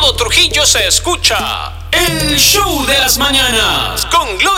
todo Trujillo se escucha el Show de las Mañanas con Gloria